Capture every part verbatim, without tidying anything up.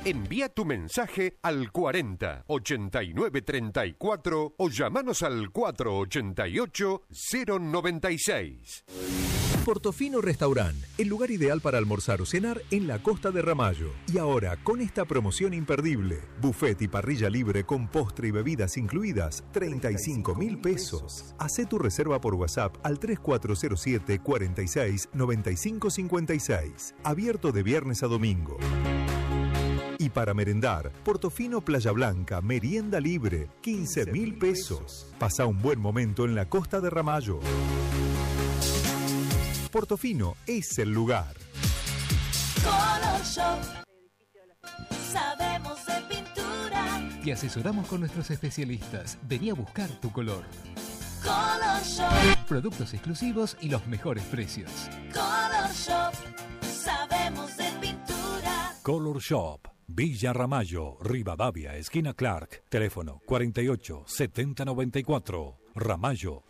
Envía tu mensaje al cuarenta, ochenta y nueve, treinta y cuatro o llamanos al cuatro ochenta y ocho, cero noventa y seis. Portofino Restaurant, el lugar ideal para almorzar o cenar en la costa de Ramallo. Y ahora, con esta promoción imperdible, buffet y parrilla libre con postre y bebidas incluidas, treinta y cinco mil pesos. Hacé tu reserva por WhatsApp al tres cuatro cero siete, cuarenta y seis, noventa y cinco cincuenta y seis. Abierto de viernes a domingo. Y para merendar, Portofino Playa Blanca, merienda libre, quince mil pesos. Pasa un buen momento en la costa de Ramallo. Portofino es el lugar. Color Shop. Sabemos de pintura. Te asesoramos con nuestros especialistas. Vení a buscar tu color. Color Shop. Productos exclusivos y los mejores precios. Color Shop. Sabemos de pintura. Color Shop. Villa Ramallo, Rivadavia, esquina Clark. Teléfono cuarenta y ocho, setenta noventa y cuatro. Ramallo.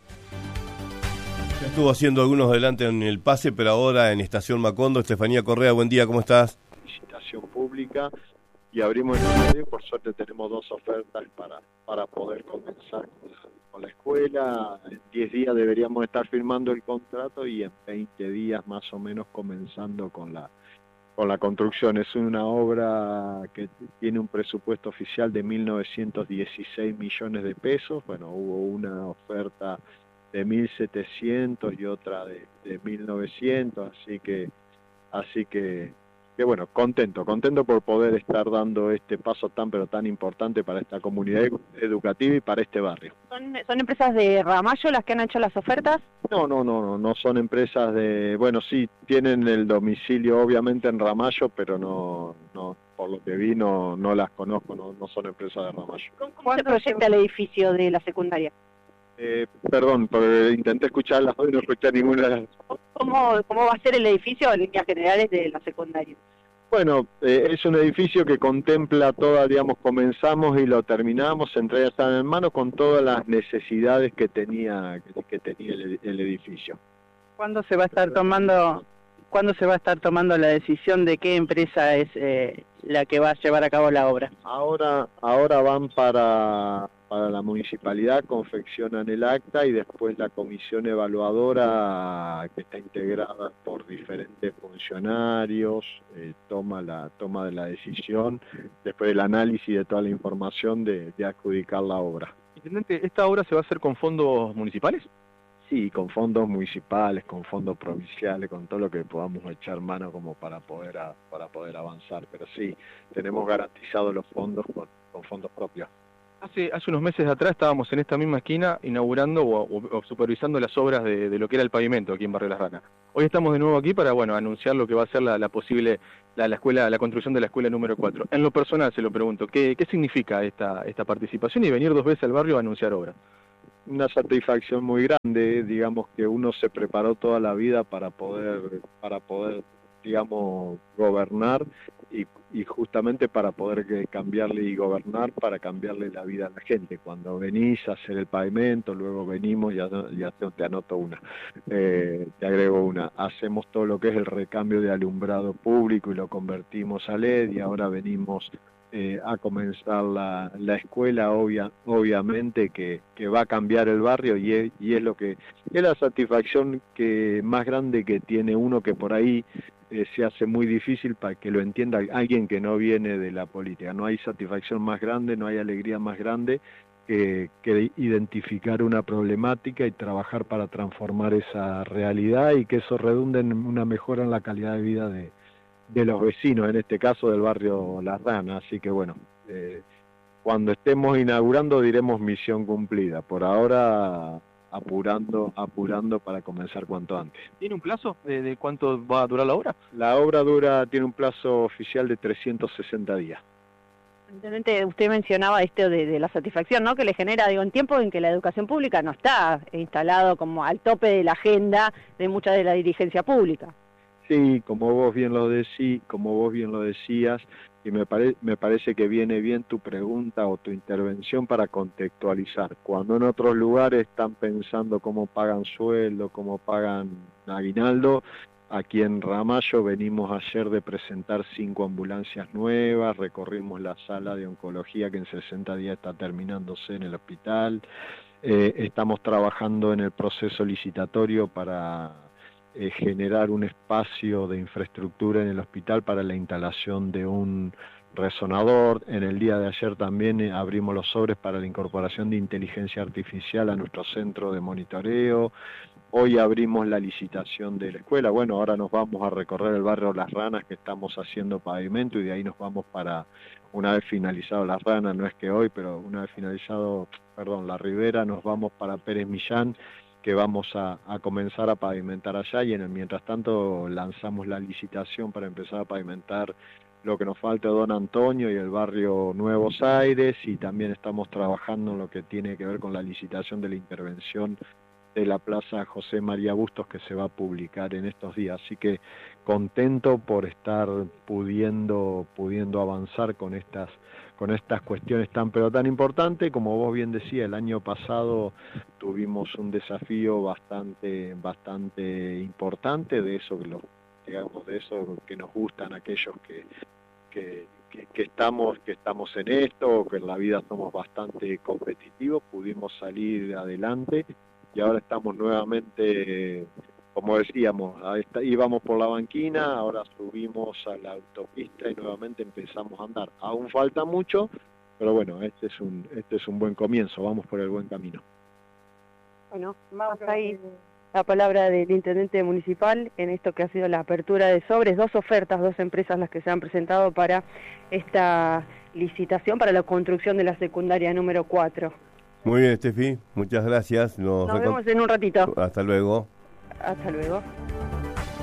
Estuvo haciendo algunos adelante en el pase, pero ahora en Estación Macondo. Estefanía Correa, buen día, ¿cómo estás? Licitación pública y abrimos el horario. Por suerte tenemos dos ofertas para, para poder comenzar con la, con la escuela. En diez días deberíamos estar firmando el contrato y en veinte días más o menos comenzando con la, con la construcción. Es una obra que tiene un presupuesto oficial de mil novecientos dieciséis millones de pesos. Bueno, hubo una oferta de mil setecientos y otra de, de mil novecientos, así que así que, que bueno, contento, contento por poder estar dando este paso tan pero tan importante para esta comunidad educativa y para este barrio. ¿Son, son empresas de Ramallo las que han hecho las ofertas? No, no, no, no, no son empresas de, bueno, sí, tienen el domicilio obviamente en Ramallo, pero no, no, por lo que vi no, no las conozco, no, no son empresas de Ramallo. ¿Cómo se proyecta el edificio de la secundaria? Eh, perdón, pero intenté escuchar las dos y no escuché ninguna de las dos. ¿Cómo, ¿Cómo va a ser el edificio en líneas generales de la secundaria? Bueno, eh, es un edificio que contempla toda, digamos, comenzamos y lo terminamos, entre ellas están en mano con todas las necesidades que tenía que, que tenía el, el edificio. ¿Cuándo se va a estar tomando, cuándo se va a estar tomando la decisión de qué empresa es eh, la que va a llevar a cabo la obra? Ahora, ahora van para para la municipalidad, confeccionan el acta y después la comisión evaluadora, que está integrada por diferentes funcionarios, eh, toma la toma de la decisión, después del análisis de toda la información de, de adjudicar la obra. Intendente, ¿esta obra se va a hacer con fondos municipales? Sí, con fondos municipales, con fondos provinciales, con todo lo que podamos echar mano como para poder a, para poder avanzar, pero sí, tenemos garantizados los fondos con, con fondos propios. Hace, hace unos meses atrás estábamos en esta misma esquina inaugurando o, o, o supervisando las obras de, de lo que era el pavimento aquí en Barrio Las Ranas. Hoy estamos de nuevo aquí para, bueno, anunciar lo que va a ser la, la posible, la, la escuela, la construcción de la escuela número cuatro. En lo personal se lo pregunto, ¿qué, qué significa esta, esta participación y venir dos veces al barrio a anunciar obras? Una satisfacción muy grande, digamos que uno se preparó toda la vida para poder, para poder, digamos, gobernar y, y justamente para poder cambiarle y gobernar, para cambiarle la vida a la gente. Cuando venís a hacer el pavimento, luego venimos, ya, ya te, te anoto una, eh, te agrego una, hacemos todo lo que es el recambio de alumbrado público y lo convertimos a L E D y ahora venimos eh, a comenzar la, la escuela, obvia, obviamente que, que va a cambiar el barrio y es, y es lo que es la satisfacción que más grande que tiene uno, que por ahí Eh, se hace muy difícil para que lo entienda alguien que no viene de la política. No hay satisfacción más grande, no hay alegría más grande que, que identificar una problemática y trabajar para transformar esa realidad y que eso redunde en una mejora en la calidad de vida de, de los vecinos, en este caso del barrio Las Ranas. Así que bueno, eh, cuando estemos inaugurando diremos misión cumplida. Por ahora apurando apurando para comenzar cuanto antes. ¿Tiene un plazo de, de cuánto va a durar la obra? La obra dura tiene un plazo oficial de trescientos sesenta días. Intendente, usted mencionaba esto de, de la satisfacción, ¿no?, que le genera, digo, en tiempos en que la educación pública no está instalado como al tope de la agenda de mucha de la dirigencia pública. Sí, como vos bien lo decís, como vos bien lo decías, y me, pare, me parece que viene bien tu pregunta o tu intervención para contextualizar. Cuando en otros lugares están pensando cómo pagan sueldo, cómo pagan aguinaldo, aquí en Ramallo. Venimos ayer de presentar cinco ambulancias nuevas, recorrimos la sala de oncología que en sesenta días está terminándose en el hospital. Eh, estamos trabajando en el proceso licitatorio para eh, generar un espacio de infraestructura en el hospital para la instalación de un resonador. En el día de ayer también eh, abrimos los sobres para la incorporación de inteligencia artificial a nuestro centro de monitoreo. Hoy abrimos la licitación de la escuela. Bueno, ahora nos vamos a recorrer el barrio Las Ranas, que estamos haciendo pavimento, y de ahí nos vamos para, una vez finalizado Las Ranas, no es que hoy, pero una vez finalizado, perdón, La Ribera, nos vamos para Pérez Millán, que vamos a, a comenzar a pavimentar allá, y en el mientras tanto lanzamos la licitación para empezar a pavimentar lo que nos falta, Don Antonio y el barrio Nuevos Aires, y también estamos trabajando en lo que tiene que ver con la licitación de la intervención de la Plaza José María Bustos, que se va a publicar en estos días. Así que contento por estar pudiendo pudiendo avanzar con estas con estas cuestiones tan pero tan importantes. Como vos bien decías, el año pasado tuvimos un desafío bastante bastante importante, de eso que lo, digamos de eso que nos gustan aquellos que que Que, que estamos que estamos en esto, que en la vida somos bastante competitivos. Pudimos salir adelante y ahora estamos nuevamente, como decíamos, íbamos por la banquina, ahora subimos a la autopista y nuevamente empezamos a andar. Aún falta mucho, pero bueno, este es un este es un buen comienzo, vamos por el buen camino. Bueno, vamos ahí la palabra del intendente municipal en esto que ha sido la apertura de sobres, dos ofertas, dos empresas las que se han presentado para esta licitación para la construcción de la secundaria número cuatro. Muy bien, Estefi, muchas gracias. Nos, Nos vemos en un ratito. Hasta luego. Hasta luego.